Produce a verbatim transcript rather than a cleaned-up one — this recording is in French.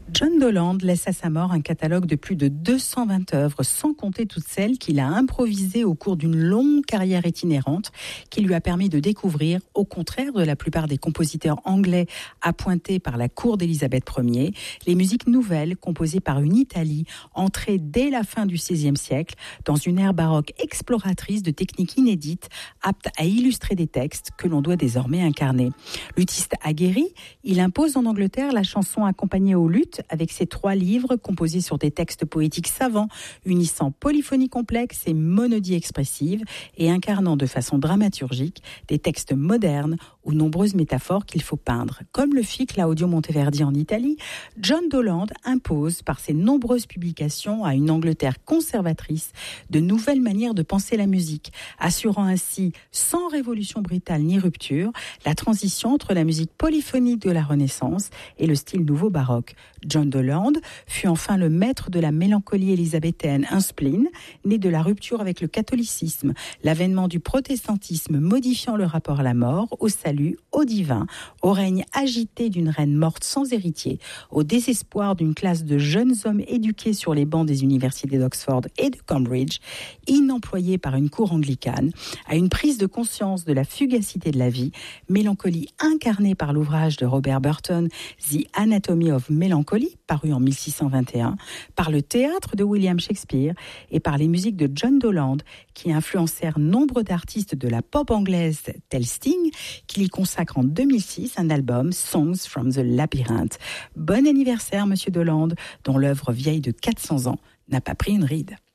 John Doland laisse à sa mort un catalogue de plus de deux cent vingt œuvres, sans compter toutes celles qu'il a improvisées au cours d'une longue carrière itinérante qui lui a permis de découvrir, au contraire de la plupart des compositeurs anglais appointés par la cour d'Élisabeth Ier, les musiques nouvelles composées par une Italie entrée dès la fin du seizième siècle dans une ère baroque exploratrice de techniques inédites, aptes à illustrer des textes que l'on doit désormais incarner. Luthiste aguerri, il impose en Angleterre la chanson accompagnée au luth avec ses trois livres composés sur des textes poétiques savants, unissant polyphonie complexe et monodie expressive et incarnant de façon dramaturgique des textes modernes aux nombreuses métaphores qu'il faut peindre. Comme le fit Claudio Monteverdi en Italie, John Doland impose par ses nombreuses publications à une Angleterre conservatrice de nouvelles manières de penser la musique, assurant ainsi, sans révolution brutale ni rupture, la transition entre la musique polyphonique de la Renaissance et le style nouveau baroque. John Doland fut enfin le maître de la mélancolie élisabéthaine, un spleen né de la rupture avec le catholicisme, l'avènement du protestantisme modifiant le rapport à la mort, au salut, au divin, au règne agité d'une reine morte sans héritier, au désespoir d'une classe de jeunes hommes éduqués sur les bancs des universités d'Oxford et de Cambridge, inemployés par une cour anglicane, à une prise de conscience de la fugacité de la vie, mélancolie incarnée par l'ouvrage de Robert Burton, The Anatomy of Melancholy, paru en mille six cent vingt et un, par le théâtre de William Shakespeare et par les musiques de John Doland, qui influencèrent nombre d'artistes de la pop anglaise tel Sting, qui lui consacre en deux mille six un album, Songs from the Labyrinth. Bon anniversaire, Monsieur Doland, dont l'œuvre vieille de quatre cents ans n'a pas pris une ride.